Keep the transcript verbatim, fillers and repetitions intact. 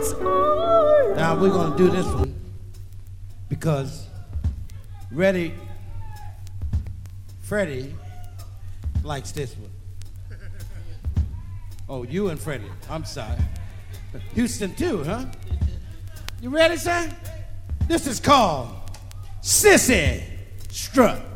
Now we're going to do this one because Reddy, Freddie likes this one. Oh, you and Freddie. I'm sorry. Houston too, huh? You ready, sir? This is called Sissy Strut.